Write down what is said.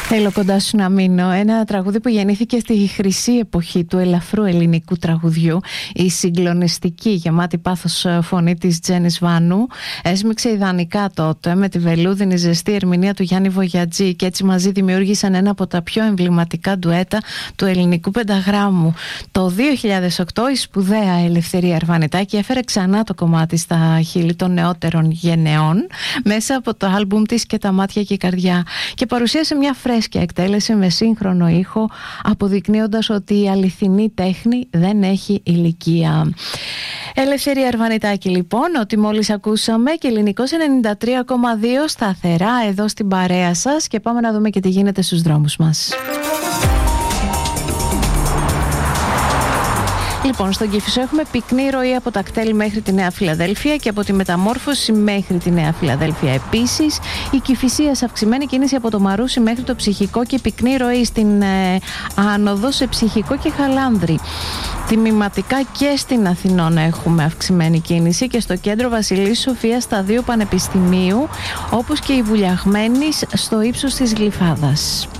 Θέλω κοντά σου να μείνω. Ένα τραγούδι που γεννήθηκε στη χρυσή εποχή του ελαφρού ελληνικού τραγουδιού. Η συγκλονιστική, γεμάτη πάθος φωνή της Τζένις Βάνου έσμιξε ιδανικά τότε με τη βελούδινη ζεστή ερμηνεία του Γιάννη Βογιατζή και έτσι μαζί δημιούργησαν ένα από τα πιο εμβληματικά ντουέτα του ελληνικού πενταγράμμου. Το 2008 η σπουδαία Ελευθερία Αρβανιτάκη έφερε ξανά το κομμάτι στα χείλη των νεότερων γενεών μέσα από το άλμπουμ της «Και τα μάτια και η καρδιά» και παρουσίασε μια φρέσκια εκτέλεση με σύγχρονο ήχο, αποδεικνύοντας ότι η αληθινή τέχνη δεν έχει ηλικία. Ελευθερία Αρβανιτάκη λοιπόν, ότι μόλις ακούσαμε, και Ελληνικός 93,2 σταθερά εδώ στην παρέα σας, και πάμε να δούμε και τι γίνεται στους δρόμους μας. Λοιπόν, στον Κηφισό έχουμε πυκνή ροή από τα κτέλη μέχρι τη Νέα Φιλαδέλφια και από τη Μεταμόρφωση μέχρι τη Νέα Φιλαδέλφια επίσης. Η Κηφισίας αυξημένη κίνηση από το Μαρούσι μέχρι το Ψυχικό και πυκνή ροή στην άνοδο σε Ψυχικό και Χαλάνδρη. Τμηματικά και στην Αθηνώνα έχουμε αυξημένη κίνηση και στο κέντρο Βασιλής Σοφίας στα 2 Πανεπιστημίου, όπως και η Βουλιαγμένης στο ύψος της Γλυφάδας.